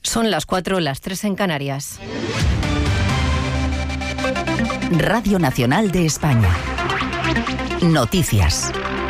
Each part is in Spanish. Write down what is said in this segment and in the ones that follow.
Son las 4, las 3 en Canarias. Radio Nacional de España. Noticias.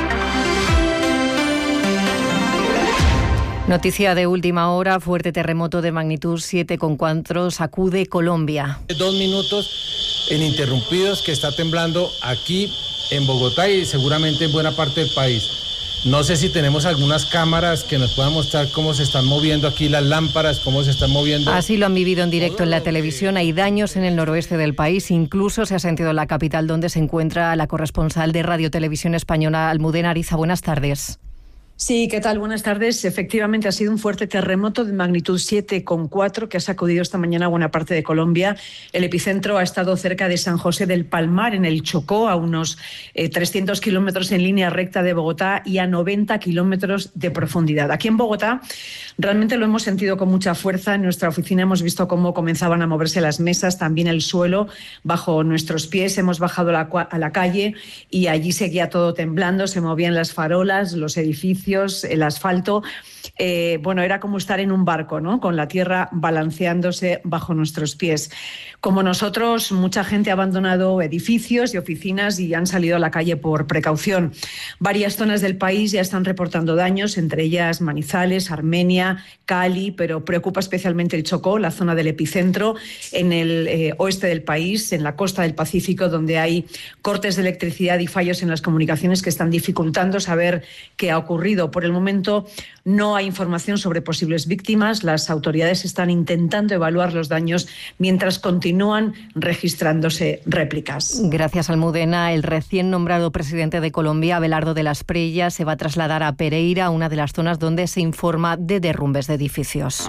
Noticia de última hora, fuerte terremoto de magnitud 7,4 sacude Colombia. 2 minutos ininterrumpidos que está temblando aquí en Bogotá y seguramente en buena parte del país. No sé si tenemos algunas cámaras que nos puedan mostrar cómo se están moviendo aquí las lámparas, cómo se están moviendo. Así lo han vivido en directo en la televisión. Hay daños en el noroeste del país. Incluso se ha sentido en la capital, donde se encuentra la corresponsal de Radio Televisión Española, Almudena Ariza. Buenas tardes. Sí, ¿qué tal? Buenas tardes. Efectivamente, ha sido un fuerte terremoto de magnitud 7,4 que ha sacudido esta mañana buena parte de Colombia. El epicentro ha estado cerca de San José del Palmar, en el Chocó, a unos 300 kilómetros en línea recta de Bogotá y a 90 kilómetros de profundidad. Aquí en Bogotá realmente lo hemos sentido con mucha fuerza. En nuestra oficina hemos visto cómo comenzaban a moverse las mesas, también el suelo bajo nuestros pies. Hemos bajado a la calle y allí seguía todo temblando, se movían las farolas, los edificios, el asfalto. Era como estar en un barco, ¿no? Con la tierra balanceándose bajo nuestros pies. Como nosotros, mucha gente ha abandonado edificios y oficinas y han salido a la calle por precaución. Varias zonas del país ya están reportando daños, entre ellas Manizales, Armenia, Cali, pero preocupa especialmente el Chocó, la zona del epicentro, en el oeste del país, en la costa del Pacífico, donde hay cortes de electricidad y fallos en las comunicaciones que están dificultando saber qué ha ocurrido. Por el momento no hay información sobre posibles víctimas. Las autoridades están intentando evaluar los daños mientras continúan registrándose réplicas. Gracias, Almudena. El recién nombrado presidente de Colombia, Abelardo de la Espriella, se va a trasladar a Pereira, una de las zonas donde se informa de derrumbes de edificios.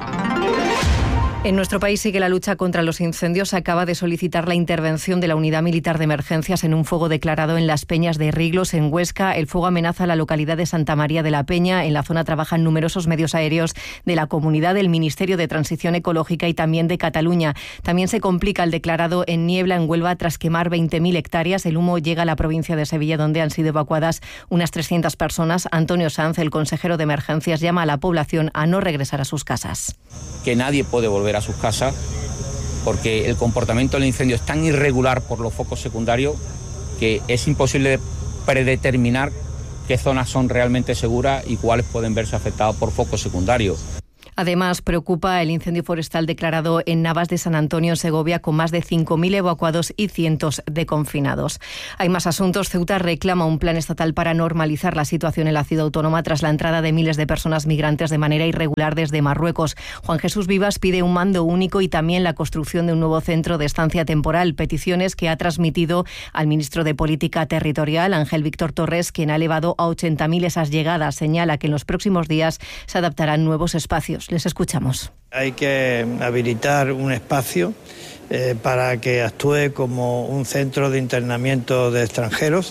En nuestro país sigue la lucha contra los incendios. Acaba de solicitar la intervención de la Unidad Militar de Emergencias en un fuego declarado en las Peñas de Riglos, en Huesca. El fuego amenaza la localidad de Santa María de la Peña. En la zona trabajan numerosos medios aéreos de la comunidad, del Ministerio de Transición Ecológica y también de Cataluña. También se complica el declarado en niebla en Huelva tras quemar 20.000 hectáreas. El humo llega a la provincia de Sevilla, donde han sido evacuadas unas 300 personas. Antonio Sanz, el consejero de Emergencias, llama a la población a no regresar a sus casas. Que nadie puede volver a sus casas porque el comportamiento del incendio es tan irregular por los focos secundarios que es imposible predeterminar qué zonas son realmente seguras y cuáles pueden verse afectadas por focos secundarios. Además, preocupa el incendio forestal declarado en Navas de San Antonio, en Segovia, con más de 5.000 evacuados y cientos de confinados. Hay más asuntos. Ceuta reclama un plan estatal para normalizar la situación en la ciudad autónoma tras la entrada de miles de personas migrantes de manera irregular desde Marruecos. Juan Jesús Vivas pide un mando único y también la construcción de un nuevo centro de estancia temporal, peticiones que ha transmitido al ministro de Política Territorial, Ángel Víctor Torres, quien ha elevado a 80.000 esas llegadas. Señala que en los próximos días se adaptarán nuevos espacios. Les escuchamos. Hay que habilitar un espacio para que actúe como un centro de internamiento de extranjeros,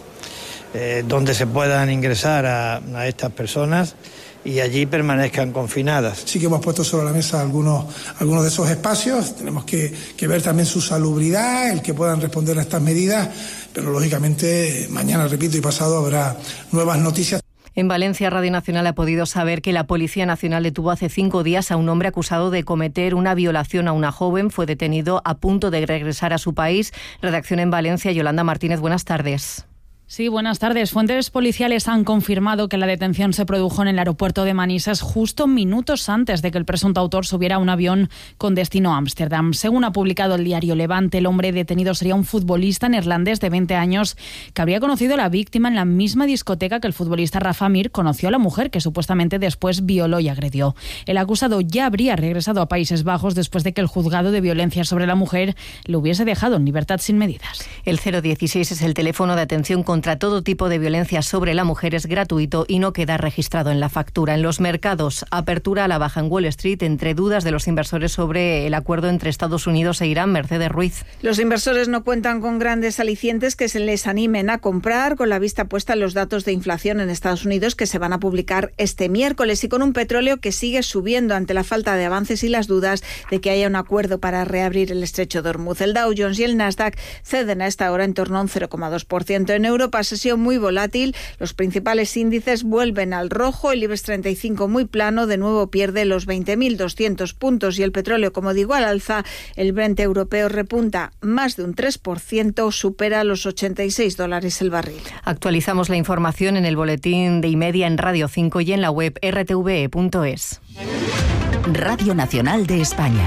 donde se puedan ingresar a estas personas y allí permanezcan confinadas. Sí que hemos puesto sobre la mesa algunos de esos espacios. Tenemos que ver también su salubridad, el que puedan responder a estas medidas, pero lógicamente mañana, repito, y pasado habrá nuevas noticias. En Valencia, Radio Nacional ha podido saber que la Policía Nacional detuvo hace 5 días a un hombre acusado de cometer una violación a una joven. Fue detenido a punto de regresar a su país. Redacción en Valencia, Yolanda Martínez, buenas tardes. Sí, buenas tardes. Fuentes policiales han confirmado que la detención se produjo en el aeropuerto de Manises justo minutos antes de que el presunto autor subiera a un avión con destino a Ámsterdam. Según ha publicado el diario Levante, el hombre detenido sería un futbolista neerlandés de 20 años que habría conocido a la víctima en la misma discoteca que el futbolista Rafa Mir conoció a la mujer que supuestamente después violó y agredió. El acusado ya habría regresado a Países Bajos después de que el juzgado de violencia sobre la mujer lo hubiese dejado en libertad sin medidas. El 016 es el teléfono de atención contra todo tipo de violencia sobre la mujer, es gratuito y no queda registrado en la factura. En los mercados, apertura a la baja en Wall Street entre dudas de los inversores sobre el acuerdo entre Estados Unidos e Irán. Mercedes Ruiz. Los inversores no cuentan con grandes alicientes que se les animen a comprar, con la vista puesta en los datos de inflación en Estados Unidos que se van a publicar este miércoles y con un petróleo que sigue subiendo ante la falta de avances y las dudas de que haya un acuerdo para reabrir el estrecho de Hormuz. El Dow Jones y el Nasdaq ceden a esta hora en torno a un 0,2% en Europa. Europa, sesión muy volátil. Los principales índices vuelven al rojo. El IBEX 35 muy plano, de nuevo pierde los 20.200 puntos. Y el petróleo, como digo, al alza. El Brent europeo repunta más de un 3%, supera los $86 el barril. Actualizamos la información en el boletín de Y-Media en Radio 5 y en la web rtve.es. Radio Nacional de España.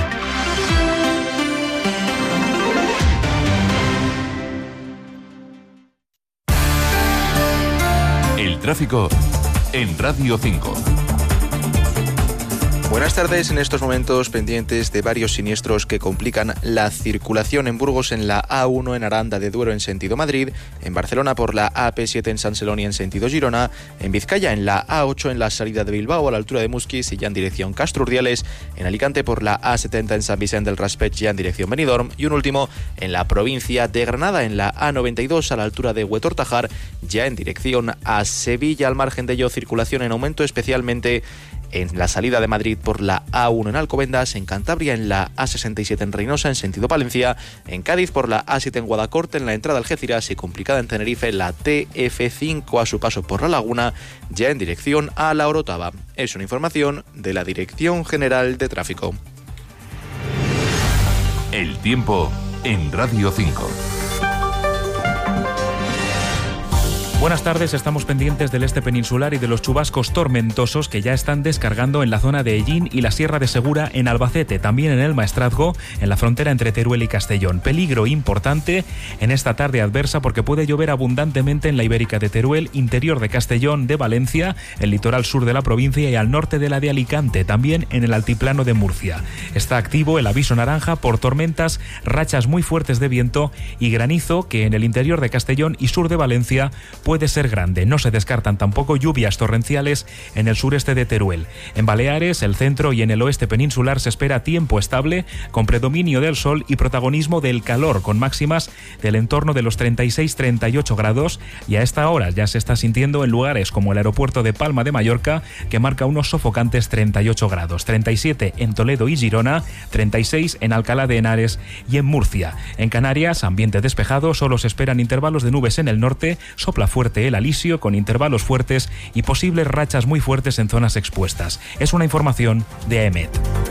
El tráfico en Radio 5. Buenas tardes. En estos momentos pendientes de varios siniestros que complican la circulación en Burgos en la A1 en Aranda de Duero en sentido Madrid, en Barcelona por la AP7 en San Celoni en sentido Girona, en Vizcaya en la A8 en la salida de Bilbao a la altura de Musquis y ya en dirección Castro Urdiales, en Alicante por la A70 en San Vicente del Raspeig ya en dirección Benidorm y un último en la provincia de Granada en la A92 a la altura de Huetor-Tajar ya en dirección a Sevilla. Al margen de ello, circulación en aumento especialmente en la salida de Madrid por la A1 en Alcobendas, en Cantabria en la A67 en Reynosa en sentido Palencia, en Cádiz por la A7 en Guadacorte en la entrada a Algeciras y complicada en Tenerife la TF5 a su paso por La Laguna ya en dirección a La Orotava. Es una información de la Dirección General de Tráfico. El tiempo en Radio 5. Buenas tardes, estamos pendientes del este peninsular y de los chubascos tormentosos que ya están descargando en la zona de Ellín y la Sierra de Segura en Albacete, también en el Maestrazgo, en la frontera entre Teruel y Castellón. Peligro importante en esta tarde adversa porque puede llover abundantemente en la Ibérica de Teruel, interior de Castellón, de Valencia, el litoral sur de la provincia y al norte de la de Alicante, también en el altiplano de Murcia. Está activo el aviso naranja por tormentas, rachas muy fuertes de viento y granizo que en el interior de Castellón y sur de Valencia puede ser grande. No se descartan tampoco lluvias torrenciales en el sureste de Teruel. En Baleares, el centro y en el oeste peninsular se espera tiempo estable, con predominio del sol y protagonismo del calor, con máximas del entorno de los 36-38 grados, y a esta hora ya se está sintiendo en lugares como el aeropuerto de Palma de Mallorca, que marca unos sofocantes 38 grados, 37 en Toledo y Girona, 36 en Alcalá de Henares y en Murcia. En Canarias, ambiente despejado, solo se esperan intervalos de nubes en el norte, sopla fuerte el alisio con intervalos fuertes y posibles rachas muy fuertes en zonas expuestas. Es una información de AEMET.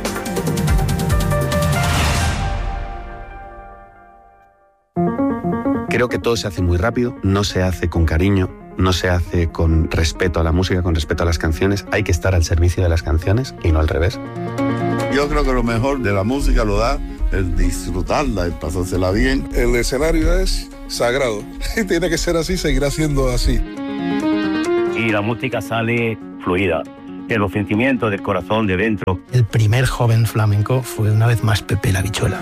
Creo que todo se hace muy rápido, no se hace con cariño, no se hace con respeto a la música, con respeto a las canciones. Hay que estar al servicio de las canciones y no al revés. Yo creo que lo mejor de la música lo da el disfrutarla, el pasársela bien. El escenario es sagrado y tiene que ser así, seguirá siendo así. Y la música sale fluida, de los sentimientos del corazón de dentro. El primer joven flamenco fue una vez más Pepe la Bichuela.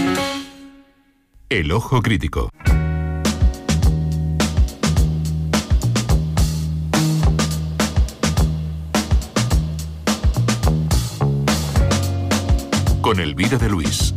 El ojo crítico. Con Elvira de Luis.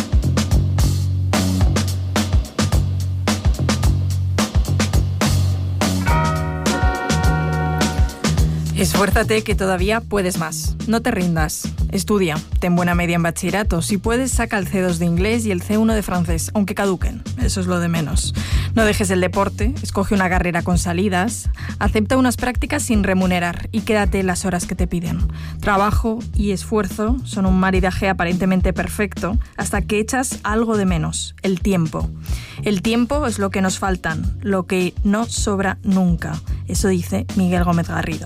Esfuérzate, que todavía puedes más. No te rindas. Estudia. Ten buena media en bachillerato. Si puedes, saca el C2 de inglés y el C1 de francés, aunque caduquen. Eso es lo de menos. No dejes el deporte. Escoge una carrera con salidas. Acepta unas prácticas sin remunerar y quédate las horas que te piden. Trabajo y esfuerzo son un maridaje aparentemente perfecto hasta que echas algo de menos: el tiempo. El tiempo es lo que nos faltan, lo que no sobra nunca. Eso dice Miguel Gómez Garrido.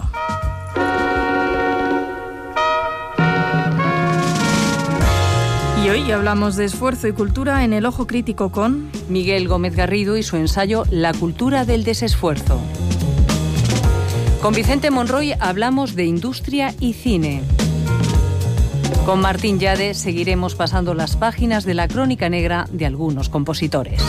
Y hoy hablamos de esfuerzo y cultura en El Ojo Crítico con Miguel Gómez Garrido y su ensayo La cultura del desesfuerzo. Con Vicente Monroy hablamos de industria y cine. Con Martín Llade seguiremos pasando las páginas de la crónica negra de algunos compositores.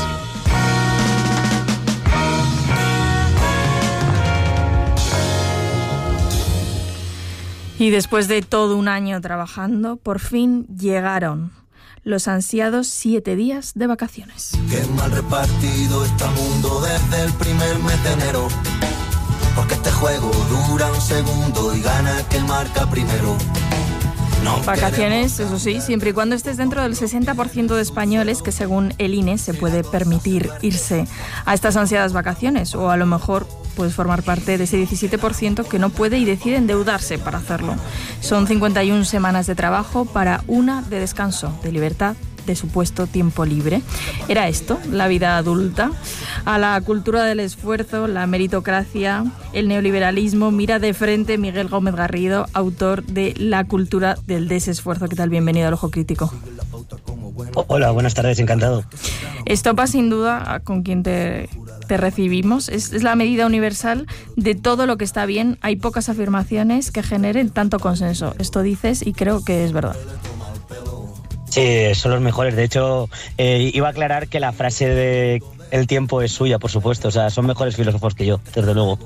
Y después de todo un año trabajando, por fin llegaron los ansiados 7 días de vacaciones. Qué mal repartido está mundo desde el primer mes de enero, porque este juego dura un segundo y gana quien marca primero. no. Vacaciones, eso sí, siempre y cuando estés dentro del 60% de españoles que según el INE se puede permitir irse a estas ansiadas vacaciones, o a lo mejor puedes formar parte de ese 17% que no puede y decide endeudarse para hacerlo. Son 51 semanas de trabajo para una de descanso, de libertad, de supuesto tiempo libre. ¿Era esto la vida adulta? A la cultura del esfuerzo, la meritocracia, el neoliberalismo mira de frente Miguel Gómez Garrido, autor de La cultura del desesfuerzo. ¿Qué tal? Bienvenido al Ojo Crítico. Hola, buenas tardes, encantado. Estopa sin duda con quien te recibimos. Es la medida universal de todo lo que está bien. Hay pocas afirmaciones que generen tanto consenso. Esto dices y creo que es verdad. Sí, son los mejores. De hecho, iba a aclarar que la frase de el tiempo es suya, por supuesto. O sea, son mejores filósofos que yo, desde luego.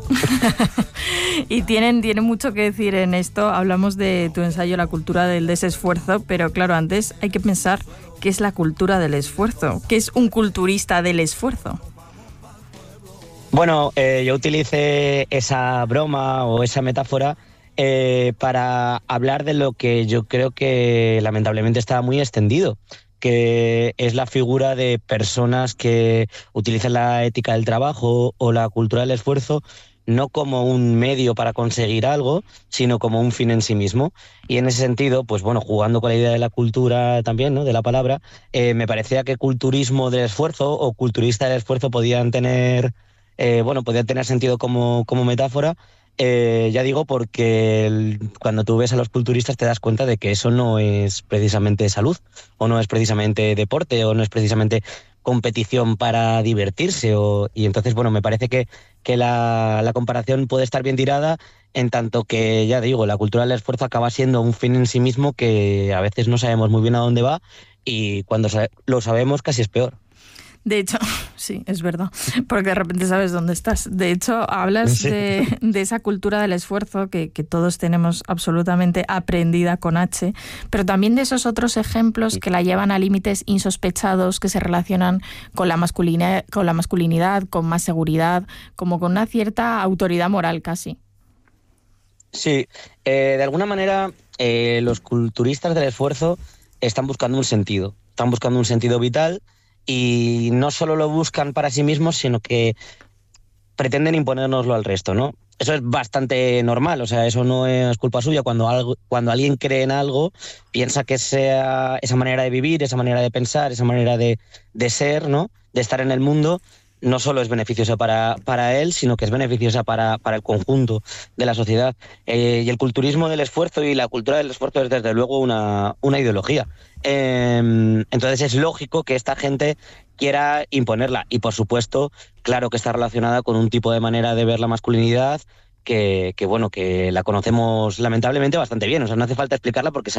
Y tienen mucho que decir en esto. Hablamos de tu ensayo La cultura del desesfuerzo, pero claro, antes hay que pensar qué es la cultura del esfuerzo. ¿Qué es un culturista del esfuerzo? Bueno, yo utilicé esa broma o esa metáfora para hablar de lo que yo creo que lamentablemente está muy extendido, que es la figura de personas que utilizan la ética del trabajo o la cultura del esfuerzo no como un medio para conseguir algo, sino como un fin en sí mismo. Y en ese sentido, pues bueno, jugando con la idea de la cultura también, ¿no?, de la palabra, me parecía que culturismo del esfuerzo o culturista del esfuerzo podían tener sentido como metáfora. Ya digo, porque cuando tú ves a los culturistas te das cuenta de que eso no es precisamente salud, o no es precisamente deporte, o no es precisamente competición para divertirse, y entonces, bueno, me parece que la comparación puede estar bien tirada, en tanto que, ya digo, la cultura del esfuerzo acaba siendo un fin en sí mismo que a veces no sabemos muy bien a dónde va, y cuando lo sabemos casi es peor. De hecho, sí, es verdad, porque de repente sabes dónde estás. De hecho, hablas de esa cultura del esfuerzo que todos tenemos absolutamente aprendida con H, pero también de esos otros ejemplos que la llevan a límites insospechados, que se relacionan con la masculinidad, con más seguridad, como con una cierta autoridad moral casi. Sí, de alguna manera los culturistas del esfuerzo están buscando un sentido vital. Y no solo lo buscan para sí mismos, sino que pretenden imponérnoslo al resto, ¿no? Eso es bastante normal, o sea, eso no es culpa suya. Cuando alguien cree en algo, piensa que esa manera de vivir, esa manera de pensar, esa manera de ser, ¿no?, de estar en el mundo, no solo es beneficiosa para él, sino que es beneficiosa para el conjunto de la sociedad. Y el culturismo del esfuerzo y la cultura del esfuerzo es desde luego una ideología. Entonces es lógico que esta gente quiera imponerla, y por supuesto, claro que está relacionada con un tipo de manera de ver la masculinidad que la conocemos lamentablemente bastante bien. O sea, no hace falta explicarla porque